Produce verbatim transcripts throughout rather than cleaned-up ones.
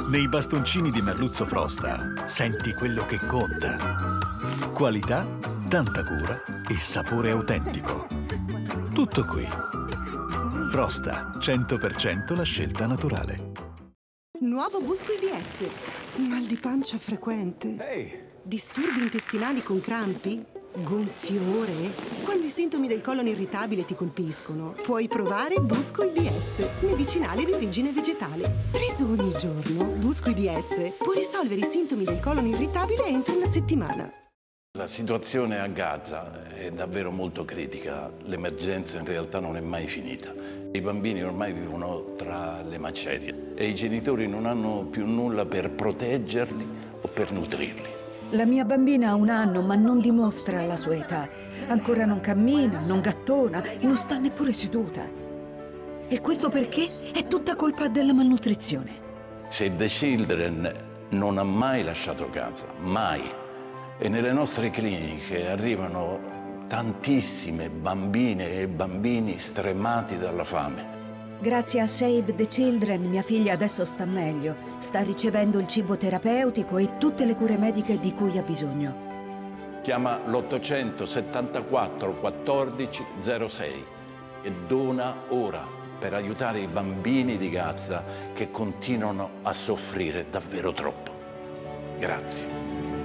Nei bastoncini di merluzzo Frosta senti quello che conta. Qualità, tanta cura e sapore autentico. Tutto qui. Frosta, cento per cento la scelta naturale. Nuovo Busco I B S. Mal di pancia frequente. Ehi! Disturbi intestinali con crampi? Gonfiore? Quando i sintomi del colon irritabile ti colpiscono, puoi provare Busco I B S, medicinale di origine vegetale. Preso ogni giorno, Busco I B S può risolvere i sintomi del colon irritabile entro una settimana. La situazione a Gaza è davvero molto critica, l'emergenza in realtà non è mai finita. I bambini ormai vivono tra le macerie e i genitori non hanno più nulla per proteggerli o per nutrirli. La mia bambina ha un anno ma non dimostra la sua età. Ancora non cammina, non gattona, non sta neppure seduta. E questo perché? È tutta colpa della malnutrizione. Save the Children non ha mai lasciato Gaza, mai. E nelle nostre cliniche arrivano tantissime bambine e bambini stremati dalla fame. Grazie a Save the Children mia figlia adesso sta meglio. Sta ricevendo il cibo terapeutico e tutte le cure mediche di cui ha bisogno. Chiama l'ottocento settantaquattro quattordici zero sei e dona ora per aiutare i bambini di Gaza che continuano a soffrire davvero troppo. Grazie.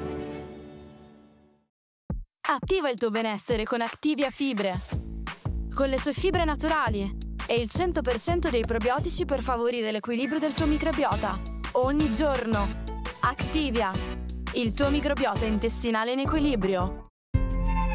Attiva il tuo benessere con Activia Fibre. Con le sue fibre naturali e il cento per cento dei probiotici per favorire l'equilibrio del tuo microbiota. Ogni giorno. Activia, il tuo microbiota intestinale in equilibrio.